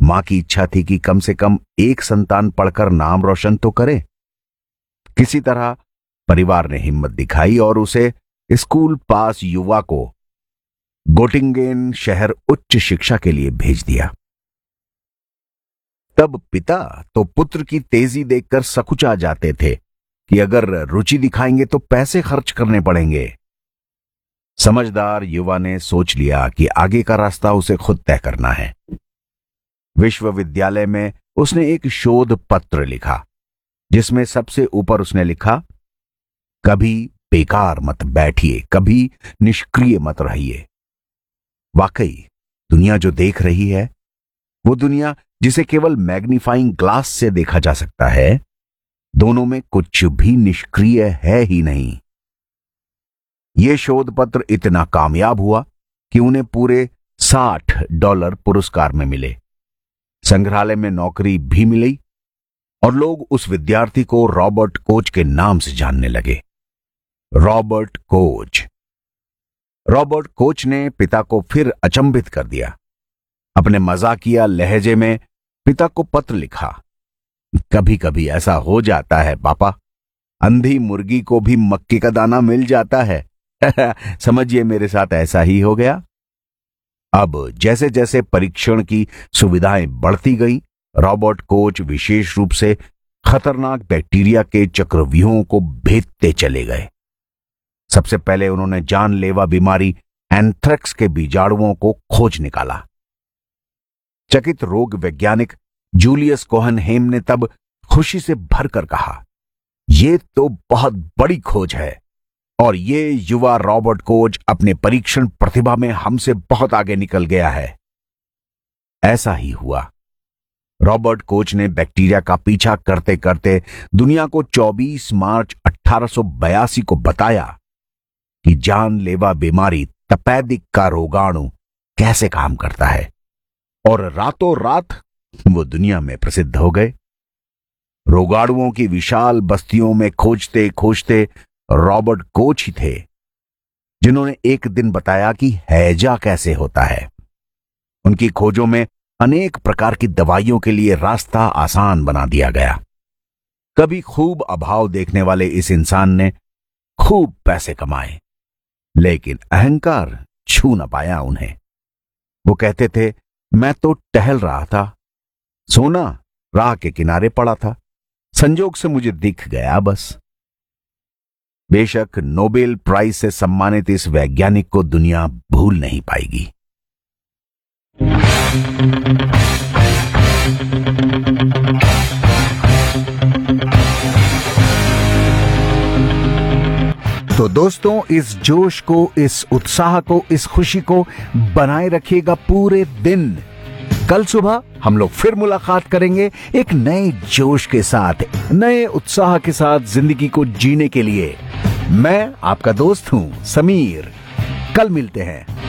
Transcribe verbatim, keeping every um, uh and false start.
मां की इच्छा थी कि कम से कम एक संतान पढ़कर नाम रोशन तो करे। किसी तरह परिवार ने हिम्मत दिखाई और उसे स्कूल पास युवा को गोटिंगेन शहर उच्च शिक्षा के लिए भेज दिया। तब पिता तो पुत्र की तेजी देखकर सकुचा जाते थे कि अगर रुचि दिखाएंगे तो पैसे खर्च करने पड़ेंगे। समझदार युवा ने सोच लिया कि आगे का रास्ता उसे खुद तय करना है। विश्वविद्यालय में उसने एक शोध पत्र लिखा, जिसमें सबसे ऊपर उसने लिखा, कभी बेकार मत बैठिए, कभी निष्क्रिय मत रहिए। वाकई दुनिया जो देख रही है, वो दुनिया जिसे केवल मैग्नीफाइंग ग्लास से देखा जा सकता है, दोनों में कुछ भी निष्क्रिय है ही नहीं। यह शोध पत्र इतना कामयाब हुआ कि उन्हें पूरे साठ डॉलर पुरस्कार में मिले। संग्रहालय में नौकरी भी मिली और लोग उस विद्यार्थी को रॉबर्ट कोच के नाम से जानने लगे। Robert Koch. रॉबर्ट कोच ने पिता को फिर अचंभित कर दिया। अपने मजाकिया लहजे में पिता को पत्र लिखा, कभी कभी ऐसा हो जाता है पापा, अंधी मुर्गी को भी मक्के का दाना मिल जाता है। समझिए मेरे साथ ऐसा ही हो गया। अब जैसे जैसे परीक्षण की सुविधाएं बढ़ती गईं, रॉबर्ट कोच विशेष रूप से खतरनाक बैक्टीरिया के चक्रव्यूहों को भेदते चले गए। सबसे पहले उन्होंने जानलेवा बीमारी एंथ्रेक्स के बीजाणुओं को खोज निकाला। चकित रोग वैज्ञानिक जूलियस कोहनहेम ने तब खुशी से भरकर कहा, यह तो बहुत बड़ी खोज है और ये युवा रॉबर्ट कोच अपने परीक्षण प्रतिभा में हमसे बहुत आगे निकल गया है। ऐसा ही हुआ। रॉबर्ट कोच ने बैक्टीरिया का पीछा करते करते दुनिया को चौबीस मार्च अठारह सौ बयासी को बताया कि जानलेवा बीमारी तपेदिक का रोगाणु कैसे काम करता है, और रातों रात वो दुनिया में प्रसिद्ध हो गए। रोगाणुओं की विशाल बस्तियों में खोजते खोजते रॉबर्ट कोच ही थे जिन्होंने एक दिन बताया कि हैजा कैसे होता है। उनकी खोजों में अनेक प्रकार की दवाइयों के लिए रास्ता आसान बना दिया गया। कभी खूब अभाव देखने वाले इस इंसान ने खूब पैसे कमाए, लेकिन अहंकार छू न पाया उन्हें। वो कहते थे, मैं तो टहल रहा था, सोना राह के किनारे पड़ा था, संजोग से मुझे दिख गया बस। बेशक नोबेल प्राइज से सम्मानित इस वैज्ञानिक को दुनिया भूल नहीं पाएगी। तो दोस्तों, इस जोश को, इस उत्साह को, इस खुशी को बनाए रखिएगा पूरे दिन। कल सुबह हम लोग फिर मुलाकात करेंगे एक नए जोश के साथ, नए उत्साह के साथ जिंदगी को जीने के लिए। मैं आपका दोस्त हूं समीर। कल मिलते हैं।